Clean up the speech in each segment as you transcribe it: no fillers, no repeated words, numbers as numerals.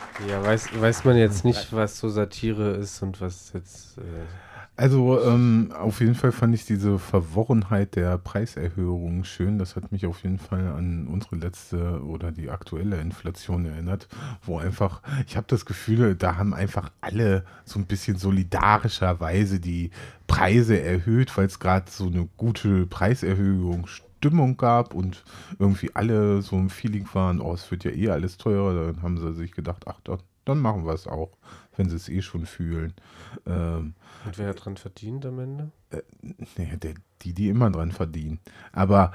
Ja, weiß man jetzt nicht, was so Satire ist und was jetzt. Also auf jeden Fall fand ich diese Verworrenheit der Preiserhöhung schön. Das hat mich auf jeden Fall an unsere letzte oder die aktuelle Inflation erinnert, wo einfach, ich habe das Gefühl, da haben einfach alle so ein bisschen solidarischerweise die Preise erhöht, weil es gerade so eine gute Preiserhöhung Stimmung gab und irgendwie alle so im Feeling waren, oh, es wird ja eh alles teurer. Dann haben sie sich gedacht, ach, dann machen wir es auch, wenn sie es eh schon fühlen. Ähm, Und wer hat dran verdient am Ende? Nee, die immer dran verdienen. Aber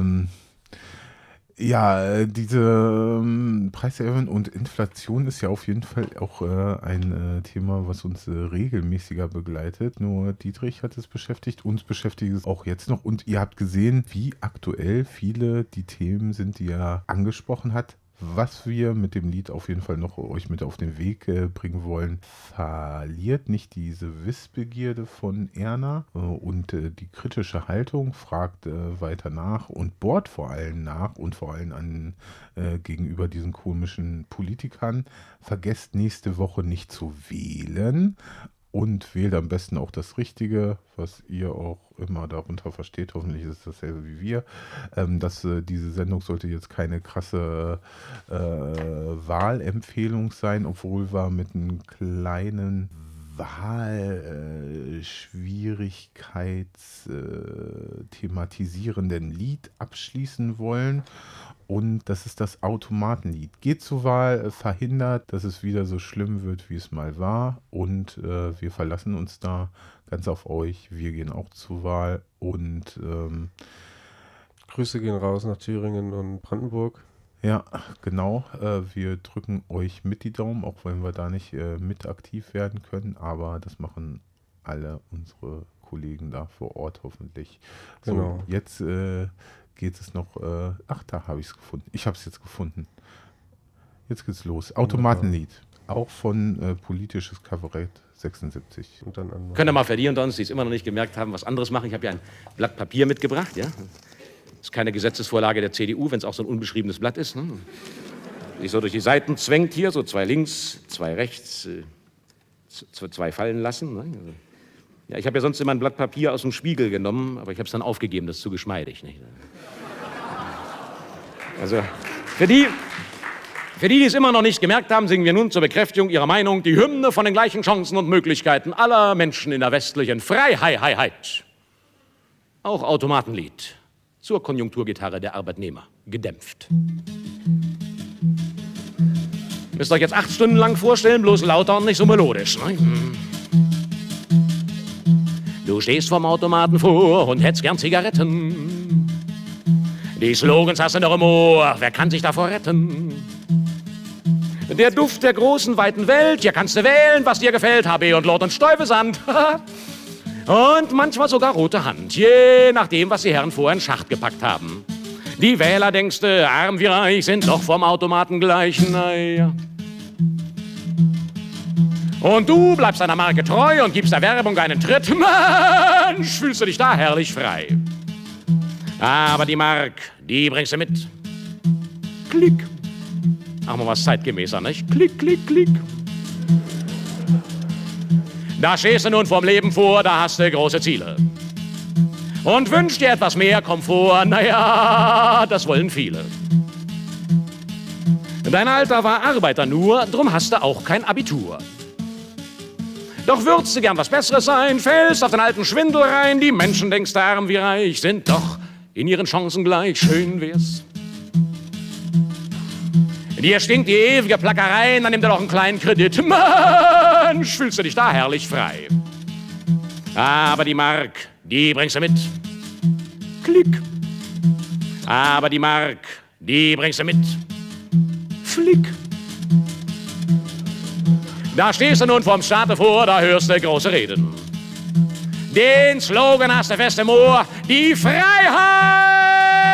ja, diese Preiserhöhung und Inflation ist ja auf jeden Fall auch ein Thema, was uns regelmäßiger begleitet. Nur Dietrich hat es beschäftigt, uns beschäftigt es auch jetzt noch. Und ihr habt gesehen, wie aktuell viele die Themen sind, die er angesprochen hat. Was wir mit dem Lied auf jeden Fall noch euch mit auf den Weg bringen wollen, verliert nicht diese Wissbegierde von Erna und die kritische Haltung, fragt weiter nach und bohrt vor allem nach und vor allem an gegenüber diesen komischen Politikern. Vergesst nächste Woche nicht zu wählen und wählt am besten auch das Richtige, was ihr auch immer darunter versteht. Hoffentlich ist es dasselbe wie wir. Diese Sendung sollte jetzt keine krasse Wahlempfehlung sein, obwohl wir mit einem kleinen Wahlschwierigkeits thematisierenden Lied abschließen wollen. Und das ist das Automatenlied. Geht zur Wahl, verhindert, dass es wieder so schlimm wird, wie es mal war. Und wir verlassen uns da ganz auf euch. Wir gehen auch zur Wahl. Und Grüße gehen raus nach Thüringen und Brandenburg. ja, genau. Wir drücken euch mit die Daumen, auch wenn wir da nicht mit aktiv werden können. Aber das machen alle unsere Kollegen da vor Ort hoffentlich. Genau. So, jetzt geht es noch. Ach, da habe ich es gefunden. Ich habe es jetzt gefunden. Jetzt geht's los. Automatenlied. Auch von Politisches Kabarett 76. Und dann an. Könnt ihr mal für die unter uns, die es immer noch nicht gemerkt haben, was anderes machen? Ich habe ja ein Blatt Papier mitgebracht, ja? Das ist keine Gesetzesvorlage der CDU, wenn es auch so ein unbeschriebenes Blatt ist. Ne? Sich so durch die Seiten zwängt hier, so 2 links, 2 rechts, 2 fallen lassen. Ne? Ja, ich habe ja sonst immer ein Blatt Papier aus dem Spiegel genommen, aber ich habe es dann aufgegeben, das ist zu geschmeidig. Nicht? Also, für die es immer noch nicht gemerkt haben, singen wir nun zur Bekräftigung ihrer Meinung die Hymne von den gleichen Chancen und Möglichkeiten aller Menschen in der westlichen Freiheit. Auch Automatenlied zur Konjunkturgitarre der Arbeitnehmer, gedämpft. Müsst ihr euch jetzt 8 Stunden lang vorstellen, bloß lauter und nicht so melodisch. Ne? Du stehst vorm Automaten vor und hättest gern Zigaretten. Die Slogans hast du noch im Ohr, wer kann sich davor retten? Der Duft der großen, weiten Welt, hier kannst du wählen, was dir gefällt, HB und Lord und Stäubesand. Und manchmal sogar rote Hand, je nachdem, was die Herren vorher in Schacht gepackt haben. Die Wähler, denkst du, arm wie reich, sind doch vom Automaten gleich, naja. Und du bleibst deiner Marke treu und gibst der Werbung einen Tritt. Mensch, fühlst du dich da herrlich frei. Aber die Mark, die bringst du mit. Klick. Machen wir was zeitgemäßer, nicht? Klick, klick, klick. Da stehst du nun vorm Leben vor, da hast du große Ziele. Und wünschst dir etwas mehr Komfort, naja, das wollen viele. Dein Alter war Arbeiter nur, drum hast du auch kein Abitur. Doch würdest du gern was Besseres sein, fällst auf den alten Schwindel rein. Die Menschen, denkst du, arm wie reich, sind doch in ihren Chancen gleich. Schön wär's. Dir stinkt die ewige Plackerei, dann nimm dir doch einen kleinen Kredit. Mensch, fühlst du dich da herrlich frei. Aber die Mark, die bringst du mit. Klick. Aber die Mark, die bringst du mit. Flick. Da stehst du nun vorm Staate vor, da hörst du große Reden. Den Slogan hast du fest im Ohr, die Freiheit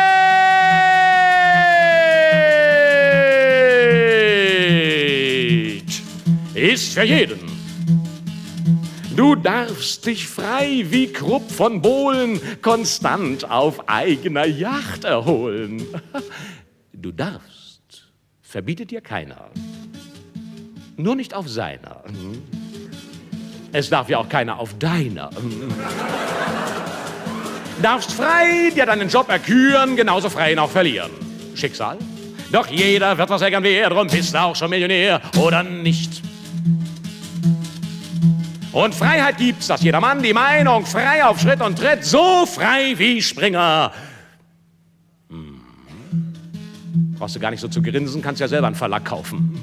ist für jeden. Du darfst dich frei wie Krupp von Bohlen konstant auf eigener Yacht erholen. Du darfst, verbietet dir keiner. Nur nicht auf seiner. Es darf ja auch keiner auf deiner. Darfst frei dir deinen Job erküren, genauso frei ihn auch verlieren. Schicksal? Doch jeder wird, was er gern wäre, drum bist du auch schon Millionär oder nicht. Und Freiheit gibt's, dass jeder Mann die Meinung frei auf Schritt und Tritt, so frei wie Springer. Brauchst du gar nicht so zu grinsen, kannst ja selber einen Verlag kaufen.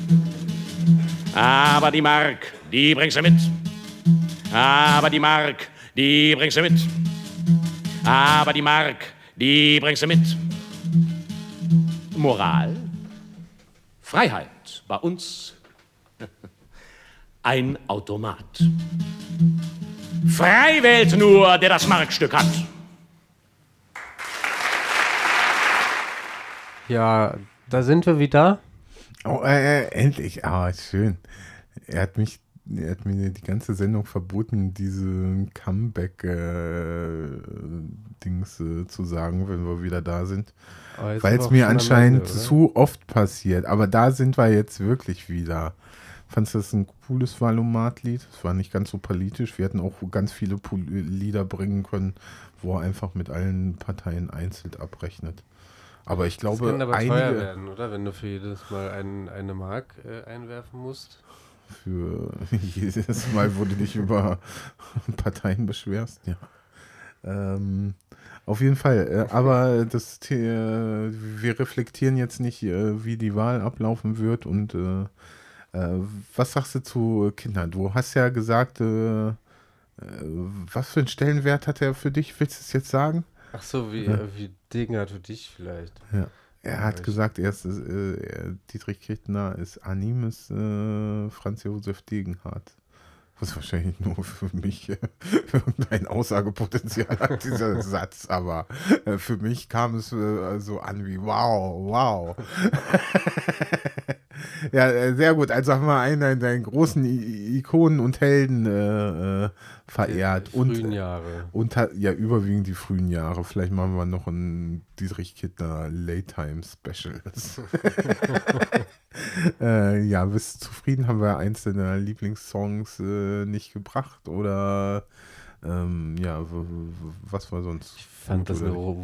Aber die Mark, die bringst du mit. Aber die Mark, die bringst du mit. Aber die Mark, die bringst du mit. Moral? Freiheit bei uns ein Automat. Frei wählt nur, der das Markstück hat. Ja, da sind wir wieder. Oh, endlich. Ah, schön. Er hat mir die ganze Sendung verboten, diese Comeback-Dings zu sagen, wenn wir wieder da sind. Weil es mir anscheinend zu oft passiert. Aber da sind wir jetzt wirklich wieder. Fandest du das ein cooles Valomat-Lied? Es war nicht ganz so politisch. Wir hätten auch ganz viele Lieder bringen können, wo er einfach mit allen Parteien einzeln abrechnet. Aber ich glaube, das kann aber teuer werden, oder? Wenn du für jedes Mal eine Mark einwerfen musst. Für jedes Mal, wo du dich über Parteien beschwerst, ja. Auf jeden Fall. Aber wir reflektieren jetzt nicht, wie die Wahl ablaufen wird. Und was sagst du zu Kindern? Du hast ja gesagt, was für einen Stellenwert hat er für dich? Willst du es jetzt sagen? Ach so, wie Degenhardt für dich vielleicht. Ja. Er hat gesagt, Dietrich Kittner ist Animes Franz Josef Degenhardt. Was wahrscheinlich nur für mich irgendein Aussagepotenzial hat, dieser Satz. Aber für mich kam es so an wie wow. Ja, sehr gut. Also haben wir einen deinen großen Ikonen und Helden verehrt. Die frühen Jahre. Und ja, überwiegend die frühen Jahre. Vielleicht machen wir noch ein Dietrich Kittner Late-Time Special. Ja, bist du zufrieden? Haben wir eins deiner Lieblingssongs nicht gebracht? Oder ja, was war sonst? Ich fand das eine